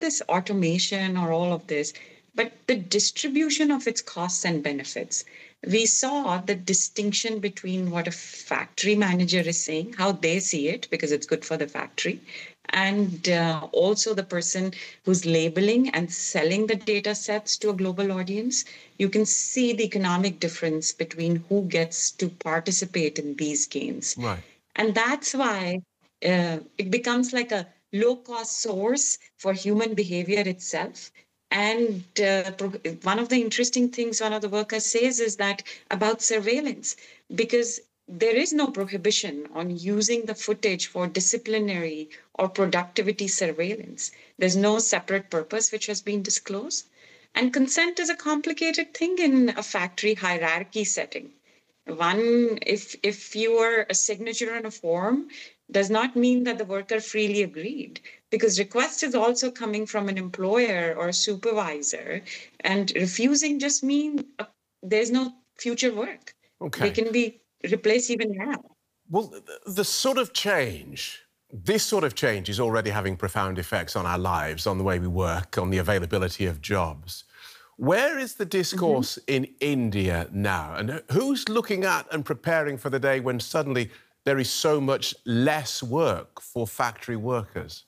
this automation or all of this, but the distribution of its costs and benefits. We saw the distinction between what a factory manager is saying, how they see it, because it's good for the factory, and also the person who's labeling and selling the data sets to a global audience. You can see the economic difference between who gets to participate in these gains. Right. And that's why it becomes like a low cost source for human behavior itself. And one of the interesting things one of the workers says is that about surveillance, because there is no prohibition on using the footage for disciplinary or productivity surveillance. There's no separate purpose which has been disclosed. And consent is a complicated thing in a factory hierarchy setting. One, if you are a signature on a form, does not mean that the worker freely agreed, because request is also coming from an employer or a supervisor, and refusing just mean there's no future work. Okay. They can be replaced even now. Well, the sort of change, this sort of change is already having profound effects on our lives, on the way we work, on the availability of jobs. Where is the discourse in India now? And who's looking at and preparing for the day when suddenly there is so much less work for factory workers?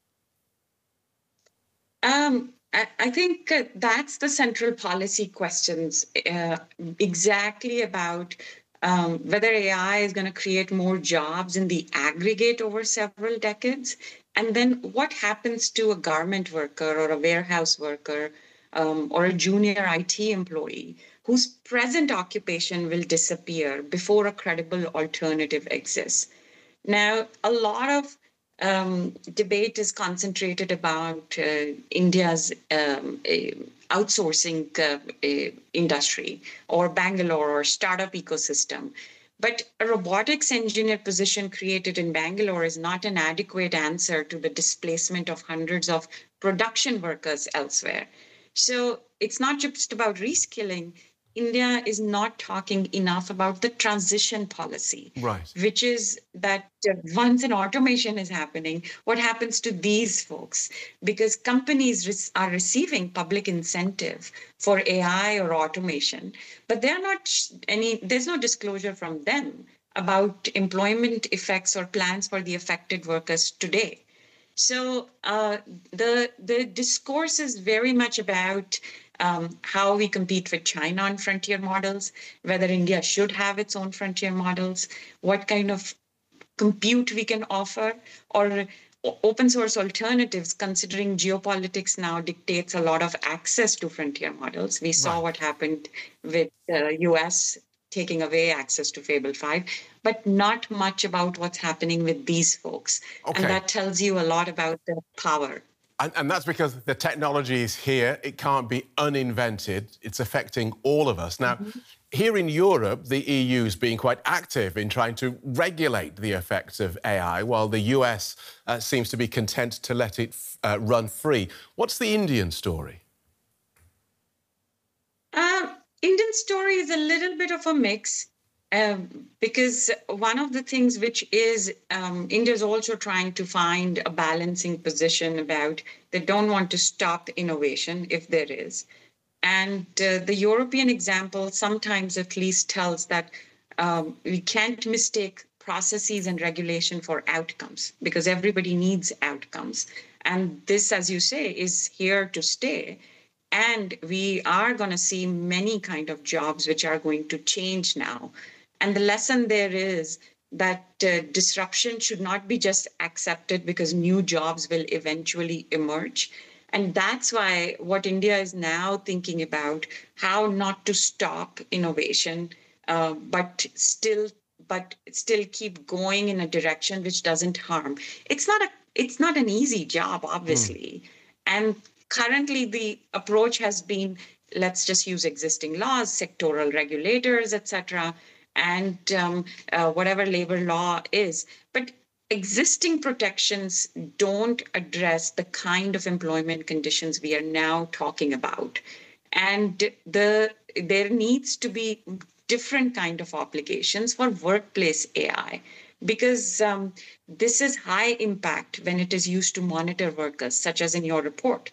I think that's the central policy questions, exactly about whether AI is going to create more jobs in the aggregate over several decades. And then what happens to a garment worker or a warehouse worker or a junior IT employee whose present occupation will disappear before a credible alternative exists. Now, a lot of debate is concentrated about India's outsourcing industry or Bangalore or startup ecosystem. But a robotics engineer position created in Bangalore is not an adequate answer to the displacement of hundreds of production workers elsewhere. So it's not just about reskilling. India is not talking enough about the transition policy, right, which is that once an automation is happening, what happens to these folks? Because companies are receiving public incentive for AI or automation, but they're not there's no disclosure from them about employment effects or plans for the affected workers today. So the discourse is very much about how we compete with China on frontier models, whether India should have its own frontier models, what kind of compute we can offer, or open source alternatives, considering geopolitics now dictates a lot of access to frontier models. We saw what happened with the US taking away access to Fable 5, but not much about what's happening with these folks. Okay. And that tells you a lot about the power. And that's because the technology is here. It can't be uninvented. It's affecting all of us. Now, here in Europe, the EU is being quite active in trying to regulate the effects of AI, while the US seems to be content to let it run free. What's the Indian story? Indian story is a little bit of a mix. Because one of the things which is India is also trying to find a balancing position about they don't want to stop innovation if there is. And the European example sometimes at least tells that we can't mistake processes and regulation for outcomes because everybody needs outcomes. And this, as you say, is here to stay. And we are going to see many kind of jobs which are going to change now. And the lesson there is that disruption should not be just accepted because new jobs will eventually emerge. And that's why what India is now thinking about, how not to stop innovation, but still keep going in a direction which doesn't harm. It's not an easy job, obviously. And currently the approach has been, let's just use existing laws, sectoral regulators, etc., and whatever labor law is. But existing protections don't address the kind of employment conditions we are now talking about. And there needs to be different kind of obligations for workplace AI, because this is high impact when it is used to monitor workers, such as in your report.